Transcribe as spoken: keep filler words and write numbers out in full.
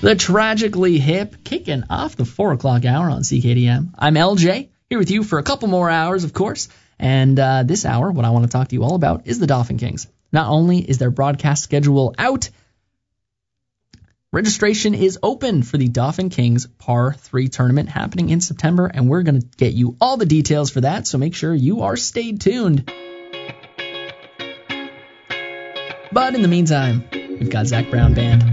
The Tragically Hip, kicking off the four o'clock hour on C K D M. I'm L J, here with you for a couple more hours, of course. And uh, this hour, what I want to talk to you all about is the Dauphin Kings. Not only is their broadcast schedule out, registration is open for the Dauphin Kings Par three tournament happening in September, and we're going to get you all the details for that, so make sure you are stayed tuned. But in the meantime, we've got Zac Brown Band.